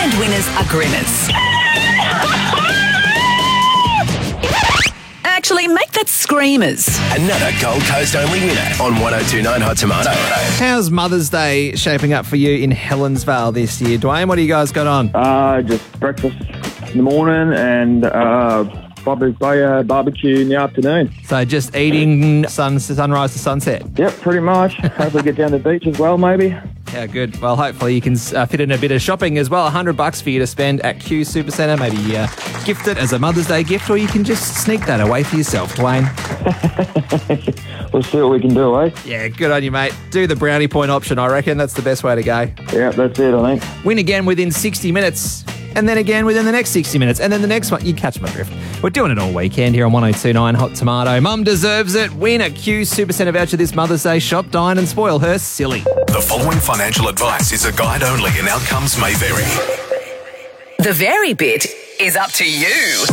And winners are grinners. Actually, make that screamers. Another Gold Coast only winner on 102.9 Hot Tomato. How's Mother's Day shaping up for you in Helensvale this year? Dwayne, what do you guys got on? Just breakfast in the morning and barbecue in the afternoon. So just eating sunrise to sunset? Yep, pretty much. Hopefully get down to the beach as well, maybe. Yeah, good. Well, hopefully you can fit in a bit of shopping as well. $100 for you to spend at Q Supercentre. Maybe gift it as a Mother's Day gift, or you can just sneak that away for yourself, Dwayne. We'll see what we can do, eh? Yeah, good on you, mate. Do the brownie point option, I reckon. That's the best way to go. Yeah, that's it, I think. Win again within 60 minutes. And then again within the next 60 minutes. And then the next one. You catch my drift. We're doing it all weekend here on 102.9 Hot Tomato. Mum deserves it. Win a Q Supercentre voucher this Mother's Day. Shop, dine and spoil her silly. The following financial advice is a guide only and outcomes may vary. The very bit is up to you.